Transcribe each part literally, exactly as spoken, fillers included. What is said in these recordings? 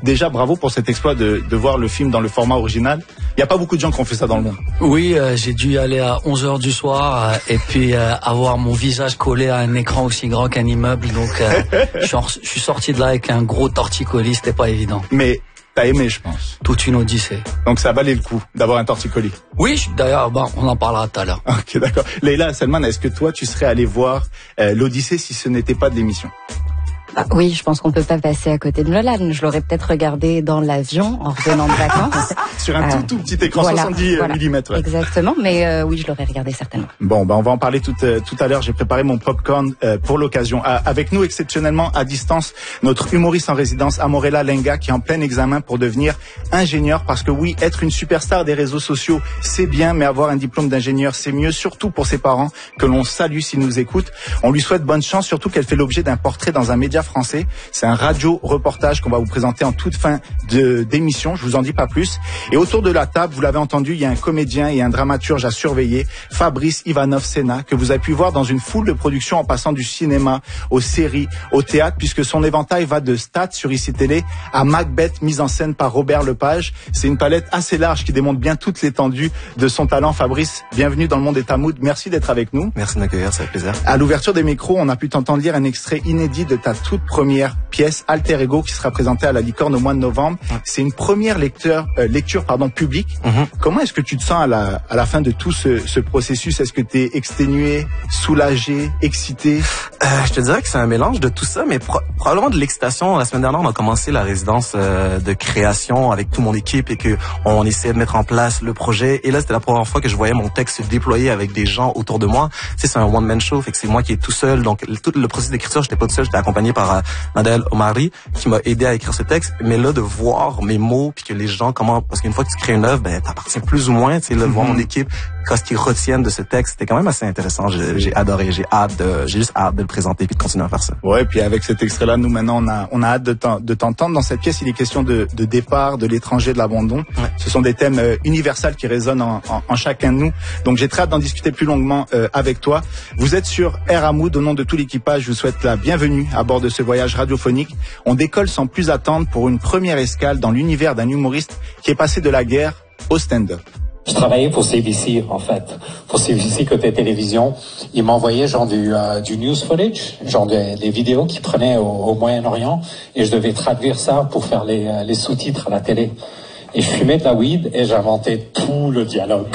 Déjà, bravo pour cet exploit de, de voir le film dans le format original. Il n'y a pas beaucoup de gens qui ont fait ça dans le monde. Oui, euh, j'ai dû y aller à onze heures du soir euh, et puis euh, avoir mon visage collé à un écran aussi grand qu'un immeuble. Donc, euh, je, suis en, je suis sorti de là avec un gros torticolis, c'était pas évident. Mais t'as aimé, je pense. Toute une odyssée. Donc ça valait le coup d'avoir un torticolis. Oui, d'ailleurs, bon, on en parlera tout à l'heure. Ok, d'accord. Leïla, Selman, est-ce que toi, tu serais allé voir euh, l'Odyssée si ce n'était pas de l'émission? Ah, oui, je pense qu'on peut pas passer à côté de Nolan. Je l'aurais peut-être regardé dans l'avion en revenant de vacances. Sur un euh, tout, tout petit écran, voilà, soixante-dix voilà. millimètres. Ouais. Exactement, mais euh, oui, je l'aurais regardé certainement. Bon, ben on va en parler tout, euh, tout à l'heure. J'ai préparé mon popcorn euh, pour l'occasion. Euh, avec nous, exceptionnellement, à distance, notre humoriste en résidence, Amorella Lenga, qui est en plein examen pour devenir ingénieur. Parce que oui, être une superstar des réseaux sociaux, c'est bien, mais avoir un diplôme d'ingénieur, c'est mieux, surtout pour ses parents, que l'on salue s'ils nous écoutent. On lui souhaite bonne chance, surtout qu'elle fait l'objet d'un portrait dans un média français. C'est un radio-reportage qu'on va vous présenter en toute fin de, d'émission. Je vous en dis pas plus. Et autour de la table, vous l'avez entendu, il y a un comédien et un dramaturge à surveiller, Fabrice Ivanov-Sena, que vous avez pu voir dans une foule de productions en passant du cinéma aux séries, au théâtre, puisque son éventail va de Stats sur I C Télé à Macbeth, mise en scène par Robert Lepage. C'est une palette assez large qui démontre bien toute l'étendue de son talent. Fabrice, bienvenue dans le monde des Tamouds. Merci d'être avec nous. Merci de m'accueillir, ça fait plaisir. À l'ouverture des micros, on a pu t'entendre lire un extrait inédit de ta toute première pièce Alter Ego qui sera présentée à la Licorne au mois de novembre. C'est une première lecture, euh, lecture pardon, publique. Mm-hmm. Comment est-ce que tu te sens à la, à la fin de tout ce, ce processus? Est-ce que tu es exténué, soulagé, excité? euh, Je te dirais que c'est un mélange de tout ça, mais pro- probablement de l'excitation. La semaine dernière, on a commencé la résidence euh, de création avec toute mon équipe et que on essayait de mettre en place le projet. Et là, c'était la première fois que je voyais mon texte se déployer avec des gens autour de moi. Tu sais, c'est un one-man show, fait que c'est moi qui est tout seul. Donc, tout le processus d'écriture, j'étais pas tout seul, j'étais accompagné par euh, Nadel Omari qui m'a aidé à écrire ce texte. Mais là, de voir mes mots puis que les gens comment, parce qu'une fois que tu crées une œuvre, ben t'appartiens plus ou moins. Tu sais, là, de voir mon équipe, qu'est-ce qu'ils retiennent de ce texte, c'était quand même assez intéressant. J'ai, j'ai adoré, j'ai hâte de, j'ai juste hâte de le présenter puis de continuer à faire ça. Ouais, puis avec cet extrait-là, nous maintenant, on a, on a hâte de, t'en, de t'entendre. Dans cette pièce, il est question de, de départ, de l'étranger, de l'abandon. Ouais. Ce sont des thèmes euh, universels qui résonnent en, en, en chacun de nous. Donc, j'ai très hâte d'en discuter plus longuement euh, avec toi. Vous êtes sur Air Hamoud. Au nom de tout l'équipage, je vous souhaite la bienvenue à bord de ce voyage radiophonique. On décolle sans plus attendre pour une première escale dans l'univers d'un humoriste qui est passé de la guerre au stand-up. Je travaillais pour C B C, en fait. Pour C B C côté télévision. Ils m'envoyaient genre du, euh, du news footage, genre des, des vidéos qu'ils prenaient au, au Moyen-Orient, et je devais traduire ça pour faire les, euh, les sous-titres à la télé. Et je fumais de la weed et j'inventais tout le dialogue.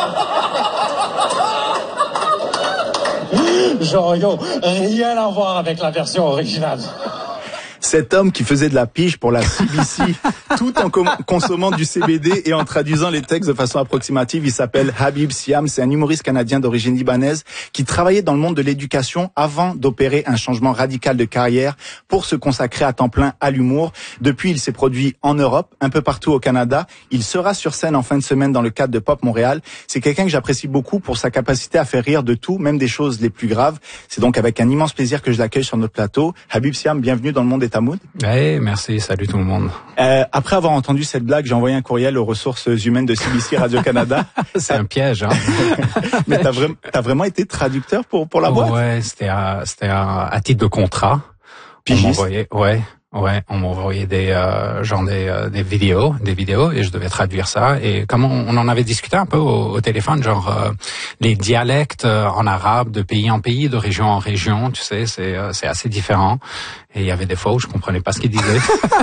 Genre, yo, rien à voir avec la version originale. Cet homme qui faisait de la pige pour la C B C tout en com- consommant du C B D et en traduisant les textes de façon approximative, il s'appelle Habib Siam. C'est un humoriste canadien d'origine libanaise qui travaillait dans le monde de l'éducation avant d'opérer un changement radical de carrière pour se consacrer à temps plein à l'humour. Depuis, il s'est produit en Europe, un peu partout au Canada. Il sera sur scène en fin de semaine dans le cadre de Pop Montréal. C'est quelqu'un que j'apprécie beaucoup pour sa capacité à faire rire de tout, même des choses les plus graves. C'est donc avec un immense plaisir que je l'accueille sur notre plateau. Habib Siam, bienvenue dans le monde des Tamouds. Hey, merci, salut tout le monde. Euh, après avoir entendu cette blague, j'ai envoyé un courriel aux ressources humaines de C B C Radio-Canada. C'est un piège, hein. Mais t'as, vra- t'as vraiment été traducteur pour, pour la boîte? Ouais, c'était à, c'était à, à titre de contrat. Pigiste? On m'envoyait, ouais. Ouais, on m'envoyait des euh, genre des, euh, des vidéos, des vidéos, et je devais traduire ça. Et comme on, on en avait discuté un peu au, au téléphone, genre euh, les dialectes euh, en arabe de pays en pays, de région en région, tu sais, c'est euh, c'est assez différent. Et il y avait des fois où je comprenais pas ce qu'il disait.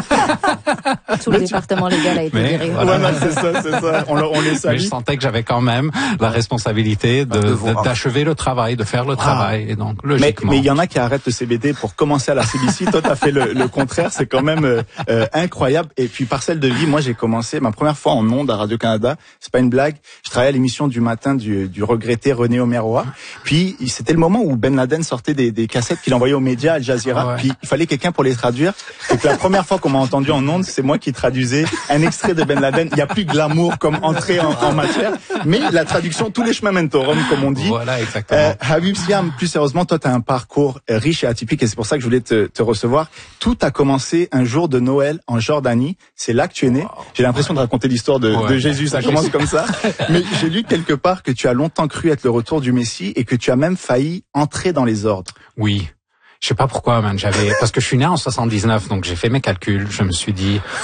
Tout le département légal a été Mais, viré. voilà. Ouais, non, c'est ça, c'est ça. On, on les salue. Mais je sentais que j'avais quand même la responsabilité de, de d'achever le travail, de faire le ah. travail. Et donc logiquement. Mais il y en a qui arrêtent le C B D pour commencer à la C B C. Toi, t'as fait le, le contraire. C'est quand même euh, euh, incroyable. Et puis parcelle de vie, moi j'ai commencé ma première fois en ondes à Radio-Canada. C'est pas une blague. Je travaillais à l'émission du matin du, du regretté René Omeroa. Puis c'était le moment où Ben Laden sortait des, des cassettes qu'il envoyait aux médias, Al Jazeera. Ouais. Puis il fallait quelqu'un pour les traduire. Et que la première fois qu'on m'a entendu en ondes, c'est moi qui traduisais un extrait de Ben Laden. Il y a plus glamour comme entrée en, en matière, mais la traduction, tous les chemins mènent au Rhum, comme on dit. Voilà, exactement. Euh, Habib Siam, plus sérieusement, toi t'as un parcours riche et atypique et c'est pour ça que je voulais te, te recevoir. Tout a commencé un jour de Noël en Jordanie. C'est là que tu es né. J'ai l'impression ouais. de raconter l'histoire de, ouais. de Jésus. Ça commence comme ça. Mais j'ai lu quelque part que tu as longtemps cru être le retour du Messie et que tu as même failli entrer dans les ordres. Oui. Je sais pas pourquoi, man. J'avais, parce que je suis né en soixante-dix-neuf, donc j'ai fait mes calculs. Je me suis dit,